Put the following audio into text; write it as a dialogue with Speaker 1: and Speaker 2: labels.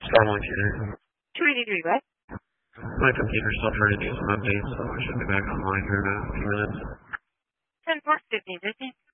Speaker 1: Starlight here.
Speaker 2: 283, what?
Speaker 1: My computer's still trying to do some updates, so I should be back online here in a few minutes.
Speaker 2: 10-4, 15, 15.